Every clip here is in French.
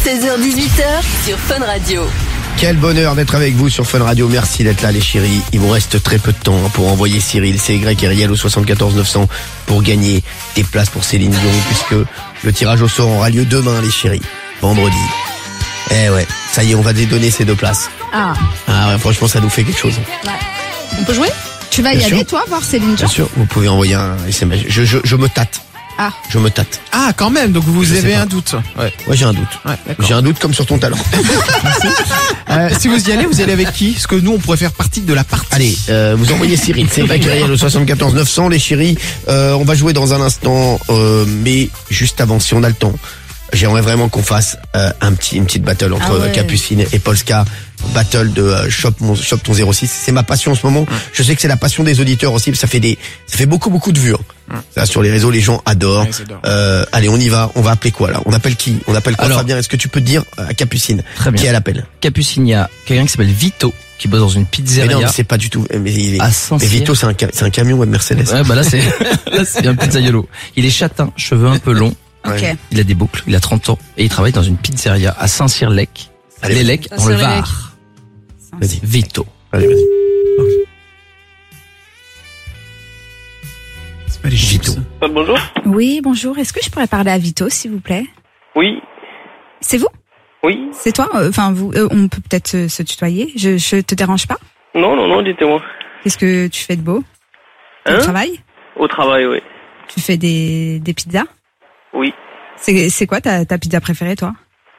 16h18h sur Fun Radio. Quel bonheur d'être avec vous sur Fun Radio. Merci d'être là les chéris. Il vous reste très peu de temps pour envoyer Cyril, CY et Riel au 74 900 pour gagner des places pour Céline Dion, puisque le tirage au sort aura lieu demain les chéris, vendredi. Eh ouais, ça y est, on va dédonner ces 2 places. Ah ouais, franchement ça nous fait quelque chose. ouais. On peut jouer? Tu vas y aller toi voir Céline Dion? Bien sûr, vous pouvez envoyer un SMS. Je me tâte. Ah. Je me tâte. Ah, quand même, donc vous avez un doute. Ouais, j'ai un doute. Ouais, d'accord. J'ai un doute comme sur ton talent. Si vous y allez avec qui? Parce que nous, on pourrait faire partie de la partie. Allez, vous envoyez Cyril, c'est vrai qu'il y a le 74 900, les chéris. On va jouer dans un instant, mais juste avant, si on a le temps, j'aimerais vraiment qu'on fasse une petite battle entre Capucine et Polska. Battle de Shop ton 06. C'est ma passion en ce moment. Je sais que c'est la passion des auditeurs aussi. Ça fait beaucoup de vues. Ça, sur les réseaux, les gens adorent. Ouais, allez, on y va. On va appeler quoi là? On appelle qui? On appelle quoi? Alors, Fabien, est-ce que tu peux dire à Capucine Très bien. qui elle appelle? Capucine, il y a quelqu'un qui s'appelle Vito, qui bosse dans une Mais pizzeria. non, mais c'est pas du tout. Mais à Saint-Cyr. Vito, c'est un camion web Mercedes. Ouais, bah là c'est un pizzaiolo. Il est châtain, cheveux un peu longs. Ok. Il a des boucles, il a 30 ans et il travaille dans une pizzeria à Saint-Cyr-Lec. Allez, Les Lecs dans le Var. Vas-y. Vito. Allez, vas-y. C'est pas les chips. Bonjour. Oui, bonjour. Est-ce que je pourrais parler à Vito, s'il vous plaît? Oui. C'est vous? Oui. C'est toi? Enfin, vous, on peut peut-être se tutoyer. Je te dérange pas? Non, dites-moi. Qu'est-ce que tu fais de beau? Au travail? Au travail, oui. Tu fais des pizzas? Oui. C'est quoi ta pizza préférée, toi?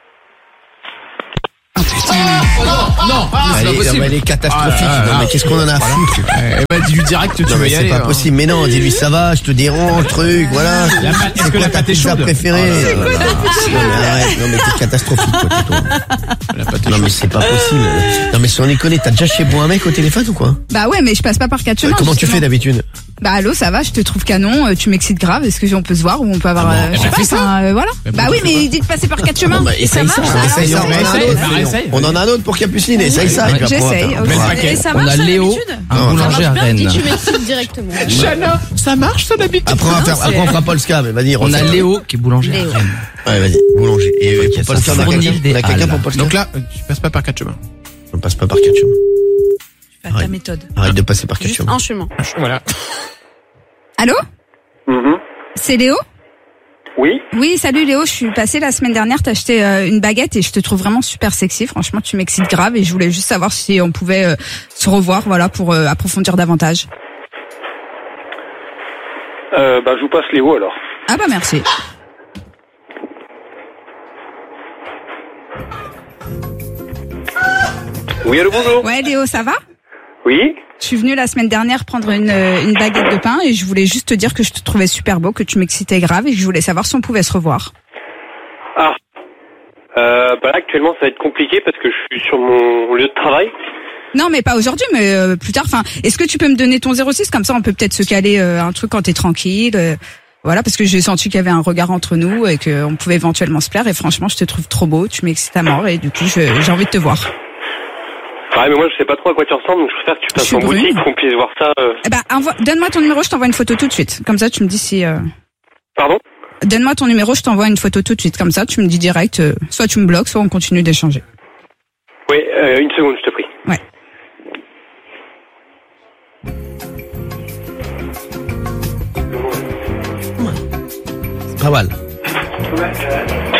Non, c'est pas possible. Elle est catastrophique. Non, mais qu'est-ce qu'on en a à foutre? Eh ben, dis-lui direct que tu Non, veux mais y c'est aller. pas hein. possible. Mais non, dis-lui ça va, je te dérange, truc, voilà. Est-ce que quoi la ta pâte est pizza chaude? préférée? Non, mais arrête, non, mais t'es catastrophique, quoi, tais-toi. La pâte est Non, chaude. mais c'est pas possible. Non, mais sans déconner, t'as déjà chez moi un mec au téléphone ou quoi? Bah ouais, mais je passe pas par 4 chemins. Comment tu justement. fais d'habitude? Bah allô, ça va, je te trouve canon, tu m'excites grave, est-ce que on peut se voir ou on peut avoir... je sais bah, pas, fais ça. voilà. Mais Bah pourquoi oui, tu mais dites de passer par 4 chemins. Bah, Et ça essaye ça, marche, essaye ça, alors, on en a essaye, un autre. essaye. On en a un autre pour Capucine, essaye ça. et puis après, on va J'essaye, faire- ok. Mets le paquet. Et ça On marche a ça Léo, d'habitude? un boulanger à Rennes. Tu m'excites directement. Chana, ça marche, ça d'habitude. Après, on fera Polska, mais vas-y. On a refais. Léo qui est boulanger Léo. à Rennes. Ouais, vas-y, boulanger. Et Ok, pour ça Polska, on a fournit quelqu'un? des On a quelqu'un halles. pour Polska? Donc là, tu passes pas par 4 chemins. On passe pas par 4 chemins. Fais ta méthode. Arrête de passer par 4 Juste chemins. un chemin. Voilà. Allô? C'est Léo? Oui. Oui, salut Léo, je suis passée la semaine dernière t'acheter une baguette et je te trouve vraiment super sexy. Franchement, tu m'excites grave et je voulais juste savoir si on pouvait se revoir, voilà, pour approfondir davantage. Je vous passe Léo alors. Ah bah merci. Oui, allô, bonjour. Ouais Léo, ça va? Oui. Je suis venue la semaine dernière prendre une baguette de pain et je voulais juste te dire que je te trouvais super beau, que tu m'excitais grave et que je voulais savoir si on pouvait se revoir. Ah. Là, actuellement, ça va être compliqué parce que je suis sur mon lieu de travail. Non, mais pas aujourd'hui, mais plus tard. Enfin, est-ce que tu peux me donner ton 06 comme ça, on peut peut-être se caler un truc quand t'es tranquille. Voilà, parce que j'ai senti qu'il y avait un regard entre nous et qu'on pouvait éventuellement se plaire. Et franchement, je te trouve trop beau, tu m'excites à mort et du coup, j'ai envie de te voir. Ouais, mais moi, je sais pas trop à quoi tu ressembles, donc je préfère que tu Je passes suis en brune. boutique, qu'on puisse voir ça. Eh ben, donne-moi ton numéro, je t'envoie une photo tout de suite. Comme ça, tu me dis si. Pardon? Donne-moi ton numéro, je t'envoie une photo tout de suite. Comme ça, tu me dis direct. Soit tu me bloques, soit on continue d'échanger. Oui, une seconde, je te prie. Ouais. Pas mal.